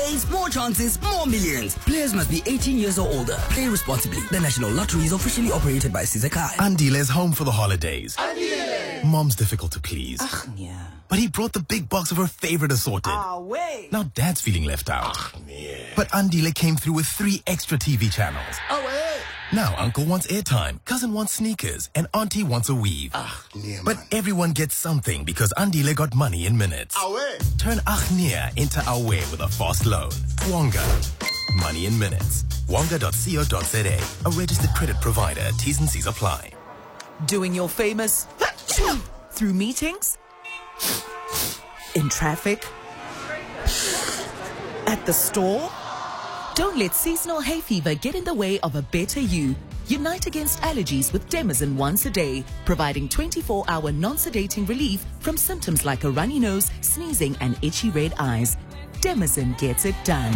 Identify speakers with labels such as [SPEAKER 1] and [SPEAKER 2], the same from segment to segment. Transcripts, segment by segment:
[SPEAKER 1] days, more chances, more millions. Players must be 18 years or older. Play responsibly. The National Lottery is officially operated by Sizakai.
[SPEAKER 2] Andile's home for the holidays.
[SPEAKER 3] Andile!
[SPEAKER 2] Mom's difficult to please.
[SPEAKER 1] Yeah.
[SPEAKER 2] But he brought the big box of her favorite assorted.
[SPEAKER 1] Wait.
[SPEAKER 2] Now Dad's feeling left out. But Andile came through with 3 extra TV channels.
[SPEAKER 1] Wait.
[SPEAKER 2] Now Uncle wants airtime, Cousin wants sneakers, and Auntie wants a weave. But everyone gets something because Andile got money in minutes. Turn Achnia into Awe with a fast loan. Wonga. Money in minutes. Wonga.co.za. A registered credit provider. T's and C's apply.
[SPEAKER 4] Doing your famous through meetings, in traffic, at the store. Don't let seasonal hay fever get in the way of a better you. Unite against allergies with Demazin once a day, providing 24-hour non-sedating relief from symptoms like a runny nose, sneezing, and itchy red eyes. Demazin gets it done.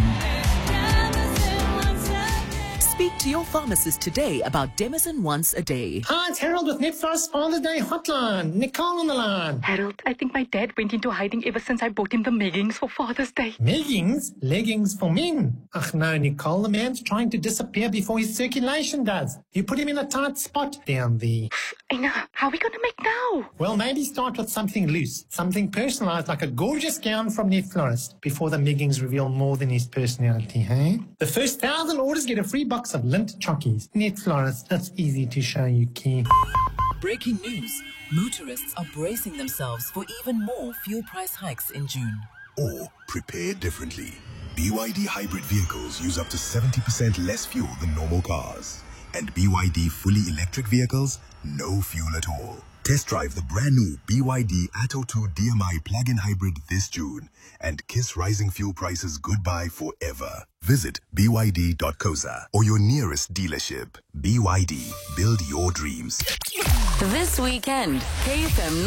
[SPEAKER 4] Speak to your pharmacist today about Demazin once a day.
[SPEAKER 3] Hi, it's Harold with Netflix Father's Day Hotline. Nicole on the line.
[SPEAKER 5] Harold, I think my dad went into hiding ever since I bought him the leggings for Father's Day.
[SPEAKER 3] Leggings? Leggings for men? Ach no, Nicole, the man's trying to disappear before his circulation does. You put him in a tight spot down there.
[SPEAKER 5] I know. How are we going to make now?
[SPEAKER 3] Well, maybe start with something loose, something personalized like a gorgeous gown from Net Florist before the leggings reveal more than his personality, hey? The first 1,000 orders get a free box of lint chockies. Net Florist, that's easy to show you care.
[SPEAKER 4] Breaking news. Motorists are bracing themselves for even more fuel price hikes in June.
[SPEAKER 6] Or prepare differently. BYD hybrid vehicles use up to 70% less fuel than normal cars. And BYD fully electric vehicles, no fuel at all. Test drive the brand new BYD Atto 2 DMI plug-in hybrid this June and kiss rising fuel prices goodbye forever. Visit byd.coza or your nearest dealership. BYD, build your dreams.
[SPEAKER 7] This weekend, KFM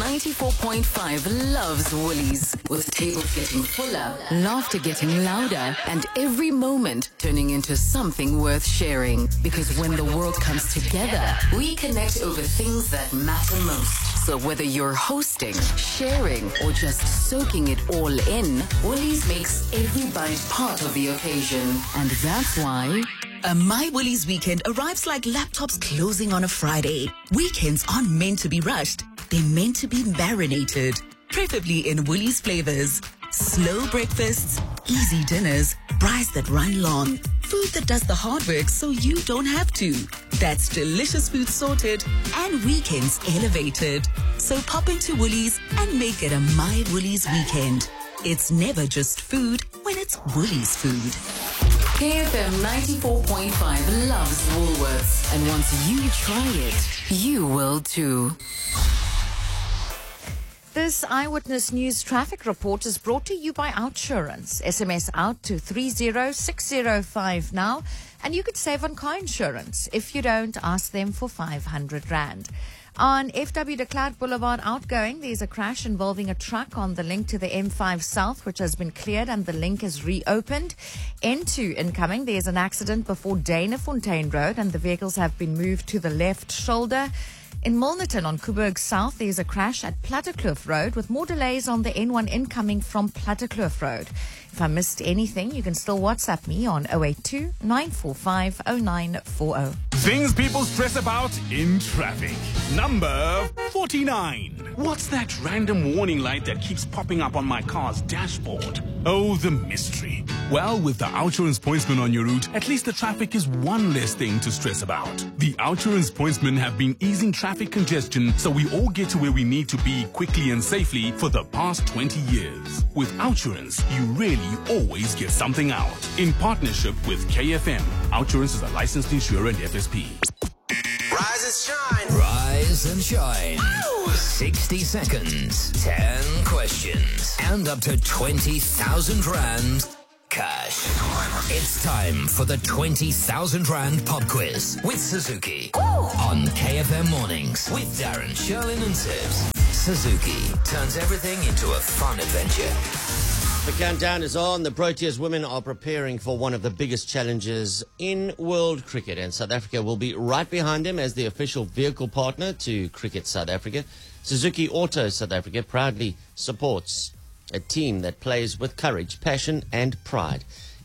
[SPEAKER 7] 94.5 loves Woolies, with tables getting fuller, laughter getting louder, and every moment turning into something worth sharing. Because when the world comes together, we connect over things that matter most. So whether you're hosting, sharing, or just soaking it all in, Woolies makes every bite part of the occasion. And that's why
[SPEAKER 4] A My Woolies weekend arrives like laptops closing on a Friday. Weekends aren't meant to be rushed. They're meant to be marinated, preferably in Woolies flavors. Slow breakfasts, easy dinners, braais that run long, food that does the hard work so you don't have to. That's delicious food sorted and weekends elevated. So pop into Woolies and make it a My Woolies weekend. It's never just food when it's Woolies food.
[SPEAKER 7] KFM 94.5 loves Woolworths, and once you try it, you will too.
[SPEAKER 8] This Eyewitness News traffic report is brought to you by Outsurance. SMS out to 30605 now, and you could save on car insurance. If you don't, ask them for 500 Rand. On FW de Klerk Boulevard outgoing, there's a crash involving a truck on the link to the M5 South, which has been cleared and the link is reopened. N2 incoming, there's an accident before Danafontein Road and the vehicles have been moved to the left shoulder. In Milnerton on Coburg South, there's a crash at Plattekloof Road with more delays on the N1 incoming from Plattekloof Road. If I missed anything, you can still WhatsApp me on 082 945 0940.
[SPEAKER 9] Things people stress about in traffic. Number 49. What's that random warning light that keeps popping up on my car's dashboard? Oh, the mystery. Well, with the Outsurance Pointsman on your route, at least the traffic is one less thing to stress about. The Outsurance Pointsmen have been easing traffic congestion so we all get to where we need to be quickly and safely for the past 20 years. With Outsurance, you really always get something out. In partnership with KFM, Outsurance is a licensed insurer and FSP.
[SPEAKER 10] Rise and shine. Rise and shine. 60 seconds, 10 questions, and up to 20,000 Rand cash. It's time for the 20,000 Rand pop quiz with Suzuki. On KFM Mornings with Darren, Sherlyn and Sibs. Suzuki turns everything into a fun adventure.
[SPEAKER 11] The countdown is on. The Proteas women are preparing for one of the biggest challenges in world cricket, and South Africa will be right behind them as the official vehicle partner to Cricket South Africa. Suzuki Auto South Africa proudly supports a team that plays with courage, passion and pride.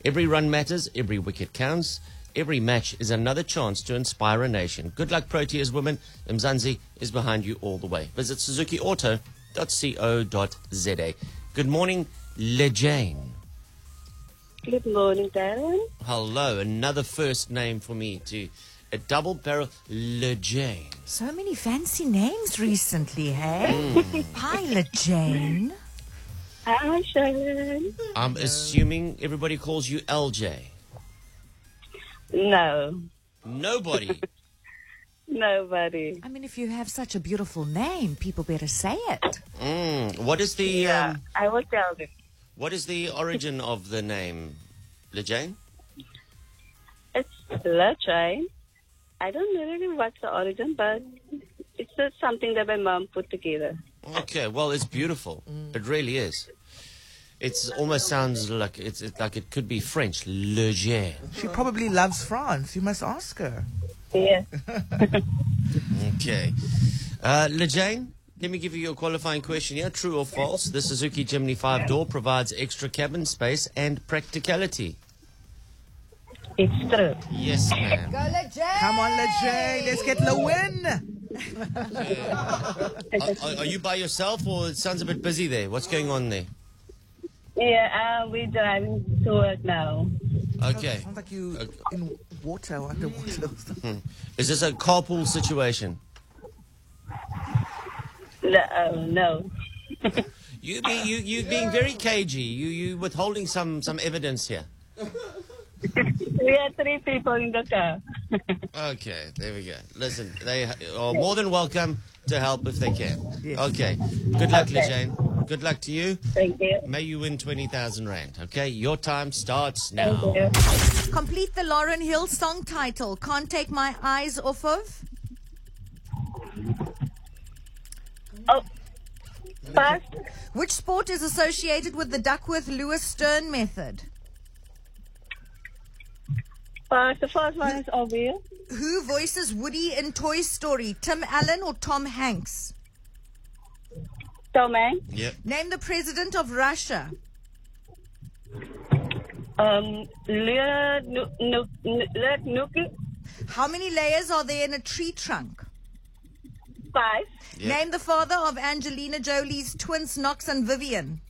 [SPEAKER 11] Every run matters, every wicket counts. Every match is another chance to inspire a nation. Good luck, Proteas women. Mzansi is behind you all the way. Visit suzukiauto.co.za. Good morning, Lejane.
[SPEAKER 12] Good morning, Darren.
[SPEAKER 11] Hello, another first name for me too. A double barrel Lejane.
[SPEAKER 8] So many fancy names recently, hey? Hi, Lejane.
[SPEAKER 12] Hi, Sharon.
[SPEAKER 11] I'm assuming everybody calls you LJ.
[SPEAKER 12] No.
[SPEAKER 11] Nobody.
[SPEAKER 12] Nobody.
[SPEAKER 8] I mean, if you have such a beautiful name, people better say it.
[SPEAKER 11] What is the
[SPEAKER 12] I will tell you.
[SPEAKER 11] what is the origin of the name, Lejane?
[SPEAKER 12] It's Lejane. I don't know really what's the origin, but it's just something that my mom put together.
[SPEAKER 11] Okay, well, it's beautiful. It really is. It almost sounds like it's like it could be French. Lejane.
[SPEAKER 13] She probably loves France. You must ask her.
[SPEAKER 12] Yeah.
[SPEAKER 11] Okay. Lejane, let me give you your qualifying question here. True or false? The Suzuki Jimny 5-door provides extra cabin space and practicality.
[SPEAKER 12] It's true.
[SPEAKER 11] Yes, ma'am.
[SPEAKER 8] Go, Lejane!
[SPEAKER 13] Come on, Lejane. Let's get the win.
[SPEAKER 11] Are you by yourself, or it sounds a bit busy there? What's going on there?
[SPEAKER 12] Yeah, we're driving to work now.
[SPEAKER 11] Okay.
[SPEAKER 13] Sounds like you in water or underwater.
[SPEAKER 11] Is this a carpool situation?
[SPEAKER 12] No.
[SPEAKER 11] You being very cagey. You withholding some evidence here.
[SPEAKER 12] We are 3 people in the car.
[SPEAKER 11] Okay, there we go. Listen, they are more than welcome to help if they can.
[SPEAKER 13] Yes.
[SPEAKER 11] Okay. Good luck, Lejane. Good luck to you.
[SPEAKER 12] Thank you.
[SPEAKER 11] May you win 20,000 rand. Okay, your time starts now.
[SPEAKER 12] Thank you.
[SPEAKER 8] Complete the Lauren Hill song title. Can't Take My Eyes Off Of.
[SPEAKER 12] Oh, fast.
[SPEAKER 8] Which sport is associated with the Duckworth-Lewis Stern method?
[SPEAKER 12] The first one is obvious.
[SPEAKER 8] Who voices Woody in Toy Story? Tim Allen or Tom Hanks?
[SPEAKER 12] Tom Hanks.
[SPEAKER 11] Yep.
[SPEAKER 8] Name the president of Russia.
[SPEAKER 12] Leonid Nuki.
[SPEAKER 8] How many layers are there in a tree trunk?
[SPEAKER 12] 5.
[SPEAKER 11] Yep.
[SPEAKER 8] Name the father of Angelina Jolie's twins Knox and Vivian.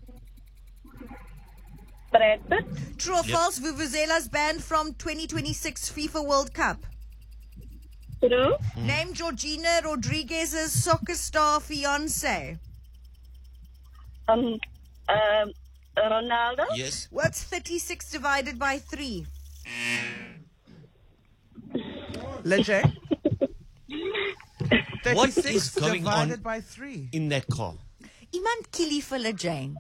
[SPEAKER 12] Brad Pitt.
[SPEAKER 8] True or false? Vuvuzela's banned from 2026 FIFA World Cup.
[SPEAKER 12] True.
[SPEAKER 8] Name Georgina Rodriguez's soccer star fiance.
[SPEAKER 12] Ronaldo.
[SPEAKER 11] Yes.
[SPEAKER 8] What's 36 divided by 3?
[SPEAKER 13] Lejane.
[SPEAKER 11] What is
[SPEAKER 13] 36
[SPEAKER 11] going on
[SPEAKER 13] divided by 3.
[SPEAKER 11] in that car?
[SPEAKER 8] Iemand kili for Lejane.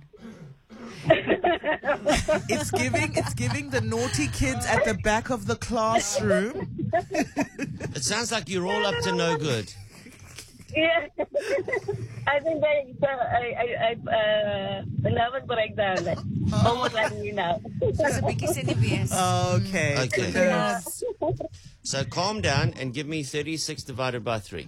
[SPEAKER 13] It's giving the naughty kids at the back of the classroom.
[SPEAKER 11] It sounds like you're all up to no good.
[SPEAKER 12] Yeah. I think the nervous breakdown. Almost like me now.
[SPEAKER 13] Okay.
[SPEAKER 11] Okay. So calm down and give me 36 divided by 3.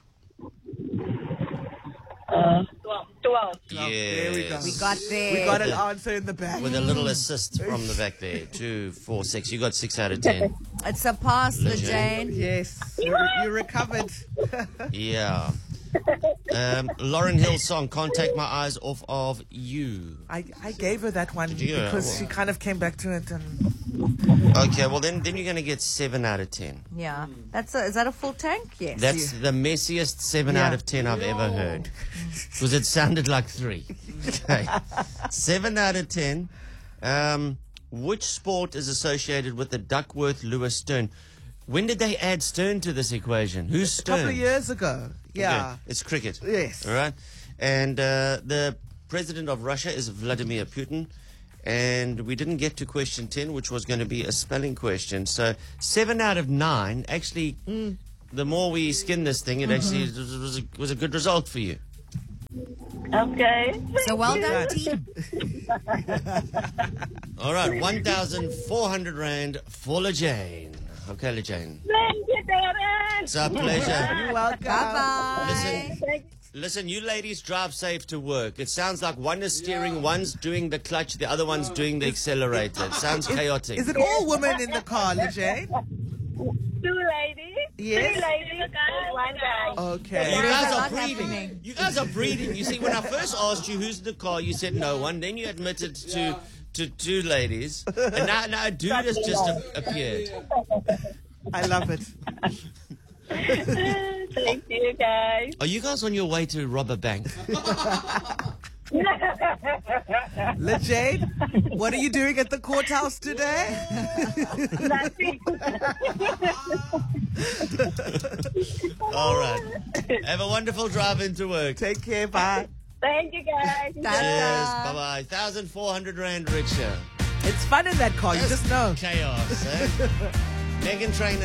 [SPEAKER 12] 12.
[SPEAKER 11] Yes.
[SPEAKER 13] There we go.
[SPEAKER 8] We got there.
[SPEAKER 13] We got an answer in the back.
[SPEAKER 11] With a little assist from the back there. 2, 4, 6. You got 6 out of 10.
[SPEAKER 8] It's a pass, Lejane.
[SPEAKER 13] Yes. You recovered.
[SPEAKER 11] Yeah. Lauren Hill song, Can't Take My Eyes Off of You.
[SPEAKER 13] I gave her that one
[SPEAKER 11] you?
[SPEAKER 13] because she kind of came back to it and
[SPEAKER 11] Okay, well then you're going to get 7 out of 10.
[SPEAKER 8] Yeah. Is that a full tank? Yes.
[SPEAKER 11] That's the messiest 7 out of 10 I've ever heard. Because it sounded like 3. Okay. 7 out of 10. Which sport is associated with the Duckworth-Lewis Stern? When did they add Stern to this equation? Who's Stern?
[SPEAKER 13] a couple of years ago. Yeah.
[SPEAKER 11] Okay. It's cricket.
[SPEAKER 13] Yes.
[SPEAKER 11] All right. And the president of Russia is Vladimir Putin. And we didn't get to question 10, which was going to be a spelling question. So 7 out of 9. Actually, the more we skin this thing, it actually was a good result for you.
[SPEAKER 12] Okay.
[SPEAKER 8] So well done, team.
[SPEAKER 11] All right, 1,400 Rand for Lejane. Okay, Lejane.
[SPEAKER 12] Thank you, Darren.
[SPEAKER 11] It's our pleasure.
[SPEAKER 13] You're welcome.
[SPEAKER 8] Bye-bye.
[SPEAKER 11] Listen, Listen, you ladies drive safe to work. It sounds like one is steering, one's doing the clutch, the other one's doing the accelerator. It sounds chaotic.
[SPEAKER 13] Is it all women in the car, Lejane?
[SPEAKER 12] 2 ladies.
[SPEAKER 13] Yes.
[SPEAKER 12] 3 ladies and 1 guy.
[SPEAKER 13] Okay.
[SPEAKER 11] You guys
[SPEAKER 8] a
[SPEAKER 11] are
[SPEAKER 8] lot
[SPEAKER 11] breeding.
[SPEAKER 8] happening.
[SPEAKER 11] You guys are breeding. You see, when I first asked you who's in the car, you said no one. Then you admitted to 2 ladies. And now a dude has just appeared.
[SPEAKER 13] I love it.
[SPEAKER 12] Thank you, guys.
[SPEAKER 11] Are you guys on your way to rob a bank?
[SPEAKER 13] Lejane, what are you doing at the courthouse today?
[SPEAKER 12] Nothing.
[SPEAKER 11] All right. Have a wonderful drive into work.
[SPEAKER 13] Take care. Bye.
[SPEAKER 12] Thank you, guys.
[SPEAKER 11] Cheers. Bye-bye. 1,400 Rand rickshaw.
[SPEAKER 13] It's fun in that car. You just know.
[SPEAKER 11] Chaos, eh? Megan Trainor.